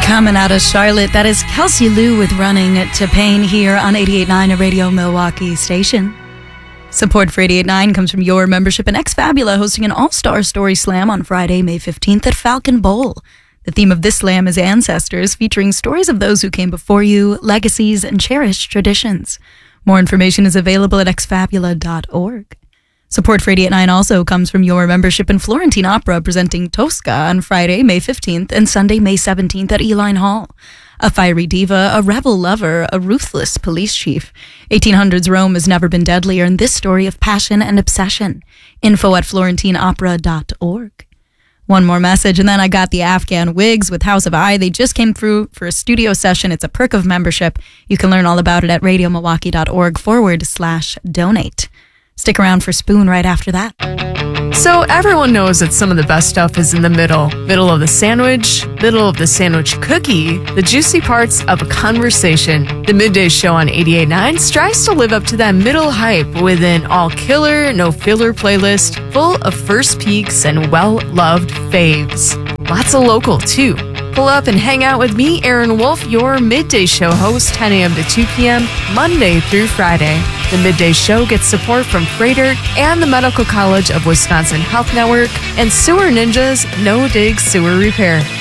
Coming out of Charlotte, that is Kelsey Lou with Running to Pain here on 88.9, a Radio Milwaukee station. Support for 88.9 comes from your membership in Ex Fabula, hosting an all-star story slam on Friday, May 15th at Falcon Bowl. The theme of this slam is ancestors, featuring stories of those who came before you, legacies, and cherished traditions. More information is available at exfabula.org. Support for 88.9 also comes from your membership in Florentine Opera, presenting Tosca on Friday, May 15th and Sunday, May 17th at Eline Hall. A fiery diva, a rebel lover, a ruthless police chief. 1800s Rome has never been deadlier in this story of passion and obsession. Info at florentineopera.org. One more message, and then I got the Afghan Wigs with House of I. They just came through for a studio session. It's a perk of membership. You can learn all about it at radiomilwaukee.org/donate. Stick around for Spoon right after that. So everyone knows that some of the best stuff is in the middle. Middle of the sandwich, middle of the sandwich cookie, the juicy parts of a conversation. The Midday Show on 88.9 strives to live up to that middle hype with an all-killer, no-filler playlist full of first peeks and well-loved faves. Lots of local, too. Pull up and hang out with me, Aaron Wolf, your Midday Show host, 10 a.m. to 2 p.m., Monday through Friday. The Midday Show gets support from Freighter and the Medical College of Wisconsin Health Network and Sewer Ninjas No Dig Sewer Repair.